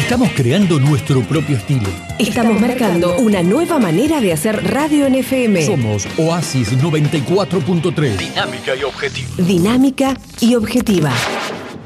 Estamos creando nuestro propio estilo. Estamos marcando una nueva manera de hacer radio en FM. Somos Oasis 94.3. Dinámica y objetiva. Dinámica y objetiva.